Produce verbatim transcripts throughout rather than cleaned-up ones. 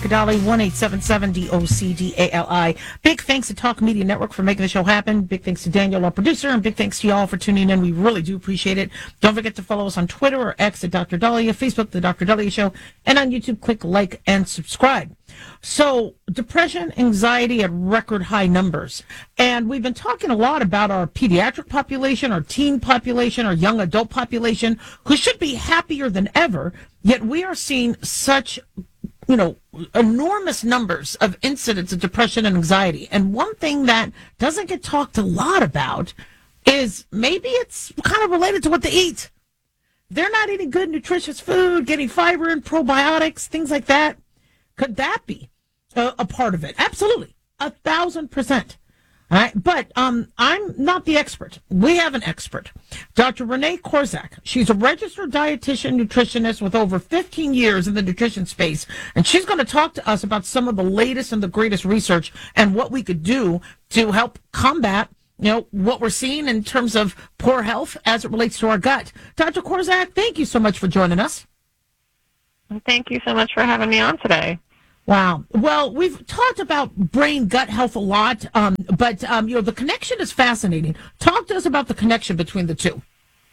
Doctor one eight seven seven D O C D A L I. Big thanks to Talk Media Network for making the show happen. Big thanks to Daniel, our producer, and big thanks to y'all for tuning in. We really do appreciate it. Don't forget to follow us on Twitter or X at Doctor Dahlia, Facebook, The Doctor Dahlia Show, and on YouTube, click like and subscribe. So, depression, anxiety at record high numbers. And we've been talking a lot about our pediatric population, our teen population, our young adult population, who should be happier than ever, yet we are seeing such you know, enormous numbers of incidents of depression and anxiety. And one thing that doesn't get talked a lot about is maybe it's kind of related to what they eat. They're not eating good, nutritious food, getting fiber and probiotics, things like that. Could that be a, a part of it? Absolutely. A thousand percent. All right, but um, I'm not the expert. We have an expert, Doctor Renee Korczak. She's a registered dietitian nutritionist with over fifteen years in the nutrition space, and she's going to talk to us about some of the latest and the greatest research and what we could do to help combat, you know, what we're seeing in terms of poor health as it relates to our gut. Doctor Korczak, thank you so much for joining us. Thank you so much for having me on today. Wow. Well, we've talked about brain gut health a lot, um, but um, you know the connection is fascinating. Talk to us about the connection between the two.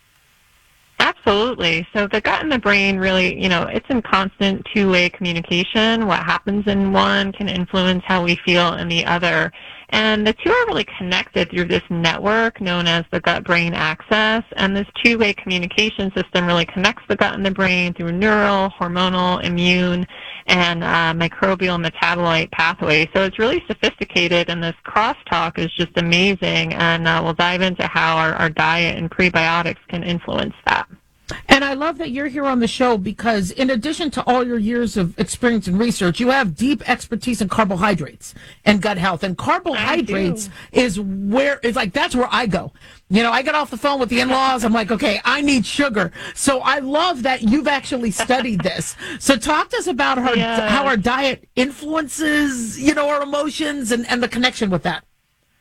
Absolutely. So the gut and the brain really, you know, it's in constant two-way communication. What happens in one can influence how we feel in the other. And the two are really connected through this network known as the gut-brain axis. And this two-way communication system really connects the gut and the brain through neural, hormonal, immune, and uh, microbial metabolite pathways. So it's really sophisticated, and this crosstalk is just amazing. And uh, we'll dive into how our, our diet and prebiotics can influence that. And I love that you're here on the show because in addition to all your years of experience and research, you have deep expertise in carbohydrates and gut health. And carbohydrates is where, it's like, that's where I go. You know, I get off the phone with the in-laws. I'm like, okay, I need sugar. So I love that you've actually studied this. So talk to us about how, yes. how our diet influences, you know, our emotions and, and the connection with that.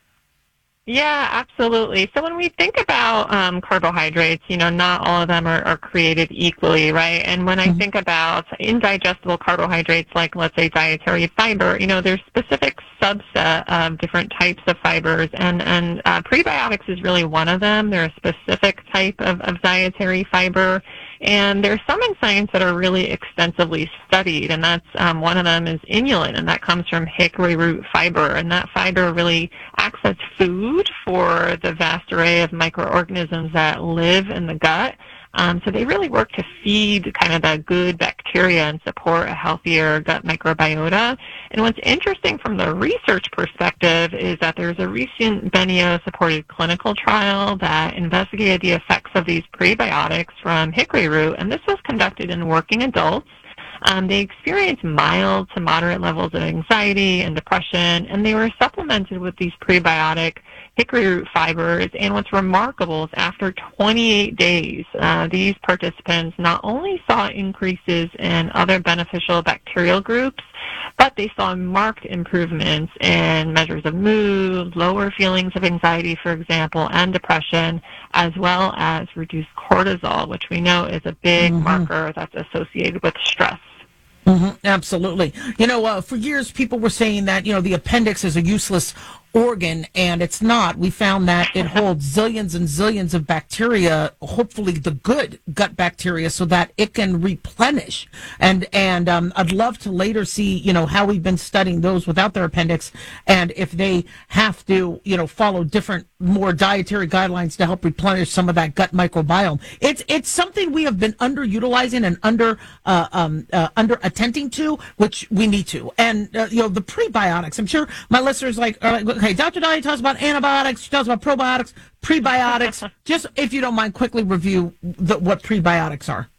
Yeah, absolutely. So when we think about um, carbohydrates, you know, not all of them are, are created equally, right? And when I think about indigestible carbohydrates, like let's say dietary fiber, you know, there's specific subset of different types of fibers, and, and uh, prebiotics is really one of them. They're a specific type of, of dietary fiber. And there's some in science that are really extensively studied, and that's um, one of them is inulin, and that comes from hickory root fiber, and that fiber really acts as food for the vast array of microorganisms that live in the gut. Um, so they really work to feed kind of the good bacteria and support a healthier gut microbiota. And what's interesting from the research perspective is that there's a recent Benio-supported clinical trial that investigated the effects of these prebiotics from hickory root, and this was conducted in working adults. Um, they experienced mild to moderate levels of anxiety and depression, and they were supplemented with these prebiotic hickory root fibers. And what's remarkable is after twenty-eight days, uh, these participants not only saw increases in other beneficial bacterial groups, but they saw marked improvements in measures of mood, lower feelings of anxiety, for example, and depression, as well as reduced cortisol, which we know is a big mm-hmm. marker that's associated with stress. Mm-hmm, absolutely. You know, uh, for years people were saying that, you know, the appendix is a useless organ, and it's not. We found that it holds zillions and zillions of bacteria, hopefully the good gut bacteria, so that it can replenish. And and um, I'd love to later see, you know, how we've been studying those without their appendix, and if they have to, you know, follow different, more dietary guidelines to help replenish some of that gut microbiome. It's it's something we have been underutilizing and under uh, um, uh, under attending to, which we need to. And uh, you know, the prebiotics. I'm sure my listeners like are like. Okay, Doctor Dahlia talks about antibiotics, she talks about probiotics, prebiotics. Just, if you don't mind, quickly review the, what prebiotics are.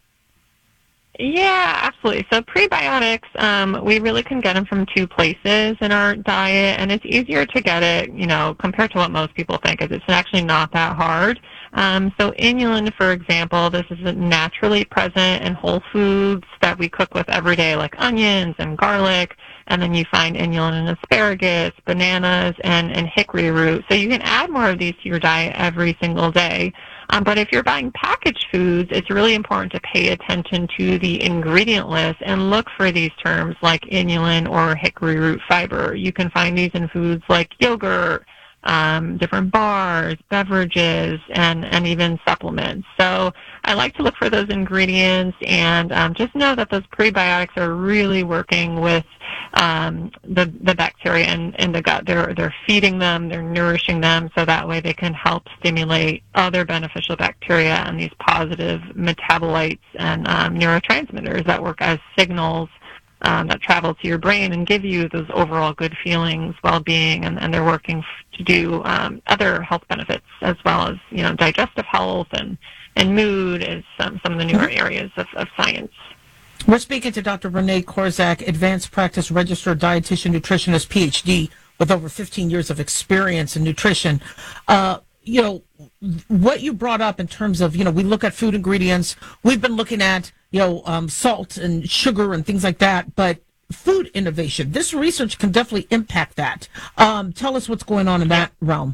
Yeah, absolutely. So prebiotics, um, we really can get them from two places in our diet, and it's easier to get it, you know, compared to what most people think. It's actually not that hard. Um, so inulin, for example, this is naturally present in whole foods that we cook with every day, like onions and garlic. And then you find inulin in asparagus, bananas, and, and hickory root. So you can add more of these to your diet every single day. Um, but if you're buying packaged foods, it's really important to pay attention to the ingredient list and look for these terms like inulin or hickory root fiber. You can find these in foods like yogurt, um, different bars, beverages, and, and even supplements. So I like to look for those ingredients and um, just know that those prebiotics are really working with um, the, the bacteria in, in the gut. They're, they're feeding them, they're nourishing them, so that way they can help stimulate other beneficial bacteria and these positive metabolites and um, neurotransmitters that work as signals Um, that travel to your brain and give you those overall good feelings, well-being, and, and they're working f- to do um, other health benefits as well as, you know, digestive health and, and mood is some, some of the newer areas of, of science. We're speaking to Doctor Renee Korczak, advanced practice registered dietitian, nutritionist, P H D, with over fifteen years of experience in nutrition. Uh, you know, what you brought up in terms of, you know, we look at food ingredients. We've been looking at, you know, um, salt and sugar and things like that. But food innovation, this research can definitely impact that. Um, tell us what's going on in that realm.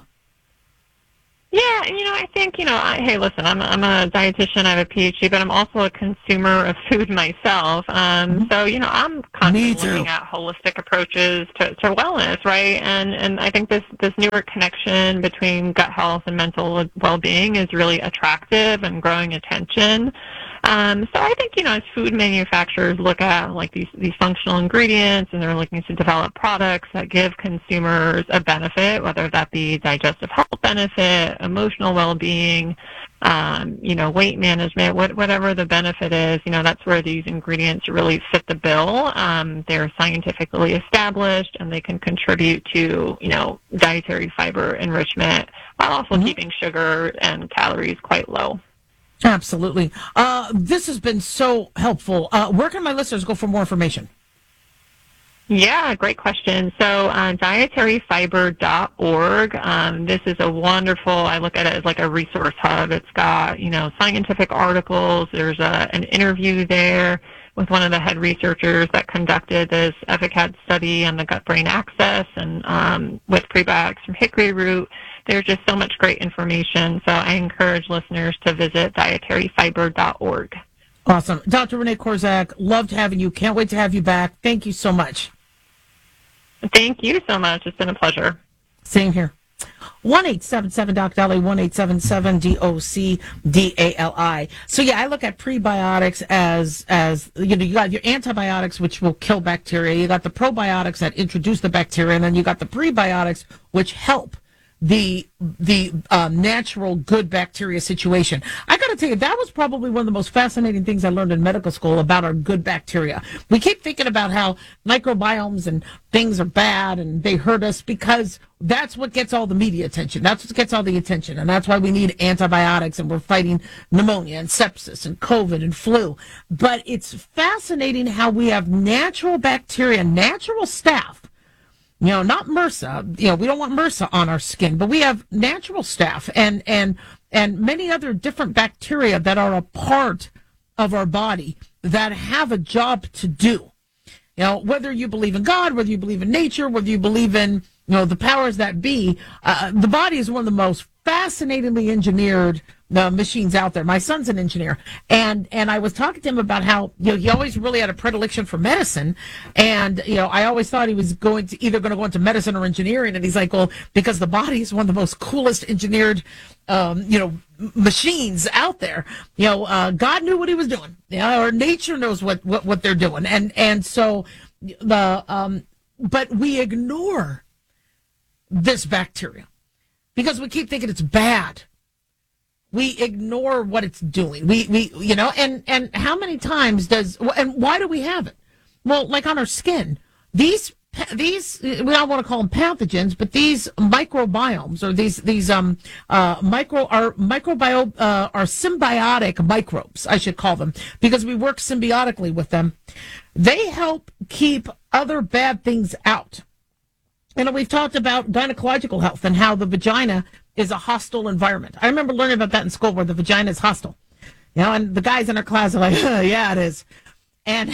Yeah, and, you know, I think, you know, I, hey, listen, I'm, I'm a dietitian, I have a P H D, but I'm also a consumer of food myself. Um, mm-hmm. So, you know, I'm constantly looking at holistic approaches to, to wellness, right? And and I think this, this newer connection between gut health and mental well-being is really attractive and growing attention. Um, so I think, you know, as food manufacturers look at like these, these functional ingredients and they're looking to develop products that give consumers a benefit, whether that be digestive health benefit, emotional well-being, um, you know, weight management, what, whatever the benefit is, you know, that's where these ingredients really fit the bill. Um, they're scientifically established and they can contribute to, you know, dietary fiber enrichment while also mm-hmm. keeping sugar and calories quite low. Absolutely. Uh, this has been so helpful. Uh, where can my listeners go for more information? Yeah, great question. So uh, dietary fiber dot org, um, this is a wonderful, I look at it as like a resource hub. It's got, you know, scientific articles. There's a, an interview there with one of the head researchers that conducted this EFICAD study on the gut-brain axis and um, with prebiotics from hickory root. There's just so much great information, so I encourage listeners to visit dietary fiber dot org. Awesome. Doctor Renee Korczak, loved having you. Can't wait to have you back. Thank you so much. Thank you so much. It's been a pleasure. Same here. one eight seven seven D O C D A L I, one eight seven seven D O C D A L I. So yeah, I look at prebiotics as, as, you know, you got your antibiotics, which will kill bacteria. You got the probiotics that introduce the bacteria, and then you got the prebiotics, which help the the um, natural good bacteria situation. I got to tell you, that was probably one of the most fascinating things I learned in medical school about our good bacteria. We keep thinking about how microbiomes and things are bad and they hurt us because that's what gets all the media attention. That's what gets all the attention. And that's why we need antibiotics and we're fighting pneumonia and sepsis and COVID and flu. But it's fascinating how we have natural bacteria, natural staph. You know, not MRSA. You know, we don't want MRSA on our skin, but we have natural staph and and and many other different bacteria that are a part of our body that have a job to do. You know, whether you believe in God, whether you believe in nature, whether you believe in, you know, the powers that be, uh, the body is one of the most fascinatingly engineered uh, machines out there. My son's an engineer, and and I was talking to him about how, you know, he always really had a predilection for medicine, and, you know, I always thought he was going to either going to go into medicine or engineering, and he's like, well, because the body is one of the most coolest engineered, um, you know, machines out there. You know, uh, God knew what he was doing, you know, or nature knows what, what, what they're doing, and and so the um, but we ignore this bacteria because we keep thinking it's bad. We ignore what it's doing. We, we, you know, and, and how many times does, and why do we have it? Well, like on our skin, these, these, we don't want to call them pathogens, but these microbiomes or these, these, um, uh, micro, are microbiome, uh, are symbiotic microbes, I should call them, because we work symbiotically with them. They help keep other bad things out. And we've talked about gynecological health and how the vagina is a hostile environment. I remember learning about that in school where the vagina is hostile. You know, and the guys in our class are like, oh, yeah, it is. And,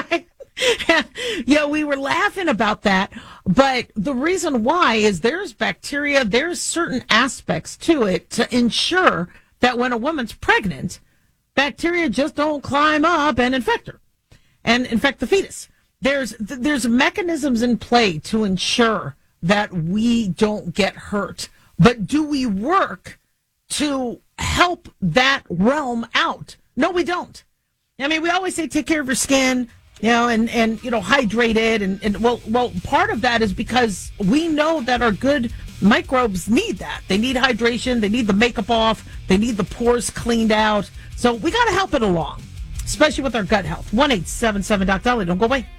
you know, we were laughing about that. But the reason why is there's bacteria, there's certain aspects to it to ensure that when a woman's pregnant, bacteria just don't climb up and infect her and infect the fetus. There's there's mechanisms in play to ensure that we don't get hurt. But do we work to help that realm out? No, we don't. I mean, we always say take care of your skin, you know, and, and you know, hydrate it. And, and well, well, part of that is because we know that our good microbes need that. They need hydration. They need the makeup off. They need the pores cleaned out. So we got to help it along, especially with our gut health. one eight seven seven Doc Dolly. Don't go away.